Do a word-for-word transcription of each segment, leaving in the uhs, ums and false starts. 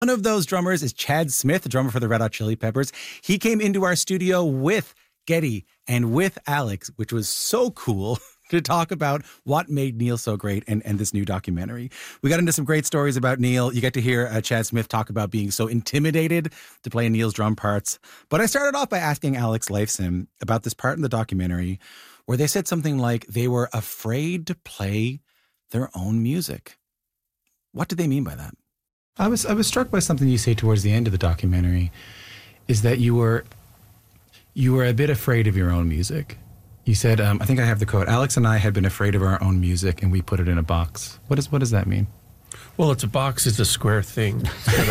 One of those drummers is Chad Smith, the drummer for the Red Hot Chili Peppers. He came into our studio with Geddy and with Alex, which was so cool to talk about what made Neil so great and, and this new documentary. We got into some great stories about Neil. You get to hear uh, Chad Smith talk about being so intimidated to play Neil's drum parts. But I started off by asking Alex Lifeson about this part in the documentary where they said something like they were afraid to play their own music. What did they mean by that? I was I was struck by something you say towards the end of the documentary, is that you were you were a bit afraid of your own music. You said, um, I think I have the quote, Alex and I had been afraid of our own music and we put it in a box. What is what does that mean? Well, it's a box, it's a square thing.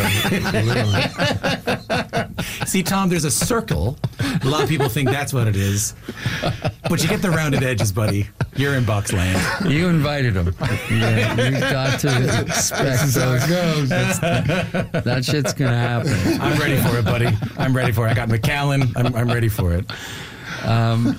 See, Tom, there's a circle. A lot of people think that's what it is. But you get the rounded edges, buddy. You're in box land. You invited him. Yeah, you got to expect those. Goes. That shit's going to happen. I'm ready for it, buddy. I'm ready for it. I got McAllen. I'm, I'm ready for it. Um,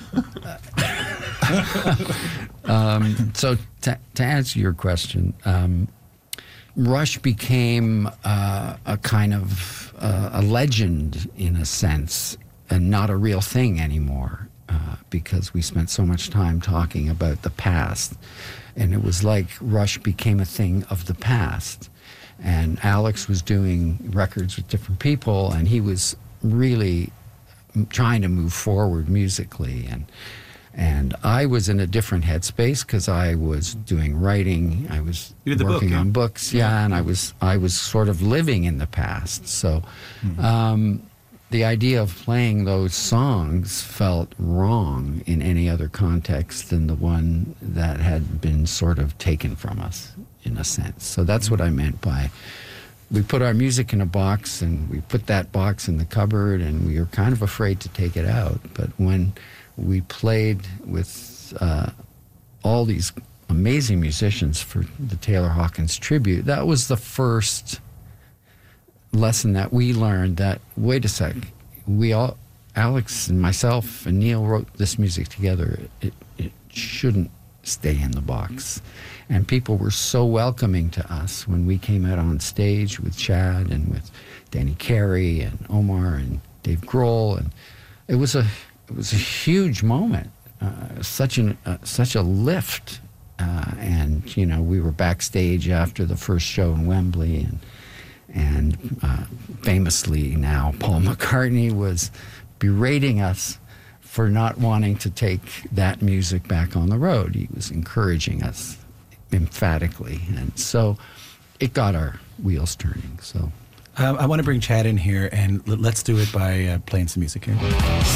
um, so to, to answer your question, um, Rush became uh, a kind of uh, a legend in a sense, and not a real thing anymore, uh, because we spent so much time talking about the past, and it was like Rush became a thing of the past. And Alex was doing records with different people, and he was really trying to move forward musically, and and I was in a different headspace because I was doing writing, I was you did the working book, on yeah. books, yeah, yeah, and I was I was sort of living in the past. So mm-hmm. um, the idea of playing those songs felt wrong in any other context than the one that had been sort of taken from us, in a sense. So that's mm-hmm. what I meant by, we put our music in a box, and we put that box in the cupboard, and we were kind of afraid to take it out. But when we played with uh, all these amazing musicians for the Taylor Hawkins tribute, that was the first lesson that we learned that, wait a sec, we all, Alex and myself and Neil wrote this music together. It, it shouldn't stay in the box. And people were so welcoming to us when we came out on stage with Chad and with Danny Carey and Omar and Dave Grohl, and it was a it was a huge moment, uh, such an uh, such a lift. Uh, and you know, we were backstage after the first show in Wembley, and and uh, famously now Paul McCartney was berating us for not wanting to take that music back on the road. He was encouraging us emphatically, and so it got our wheels turning. So um, I want to bring Chad in here, and l- let's do it by uh, playing some music here.